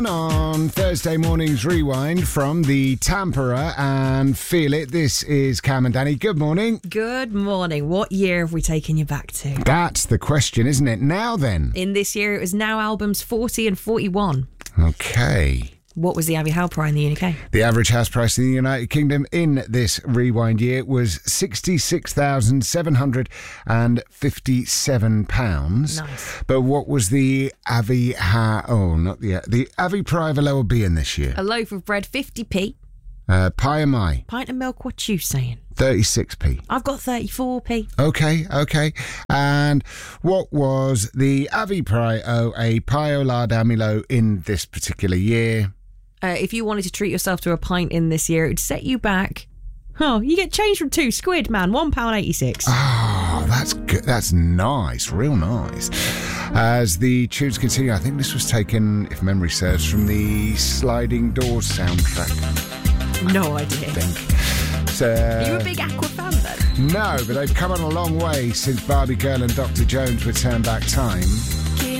On Thursday morning's Rewind from the Tampere and Feel It. This is Cam and Danny. Good morning. Good morning. What year have we taken you back to? That's the question, isn't it? Now then. In this year, it was Now albums 40 and 41. Okay. What was the Abbey Howe price in the UK? The average house price in the United Kingdom in this Rewind year was £66,757. Nice. But what was the Abbey Howe... Oh, not the Abbey Prior Lower Bean this year? A loaf of bread, 50p. Pie and my. Pint of milk, what you saying? 36p. I've got 34p. Okay. And what was the Avi Prio a Pio La Damilo in this particular year? If you wanted to treat yourself to a pint in this year, it would set you back. Oh, you get change from £2, man. £1.86. Oh, that's good. That's nice. Real nice. As the tunes continue, I think this was taken, if memory serves, from the Sliding Doors soundtrack. No idea. I think. Are you a big Aqua fan then? No, but they've come on a long way since Barbie Girl and Dr. Jones would Turn Back Time.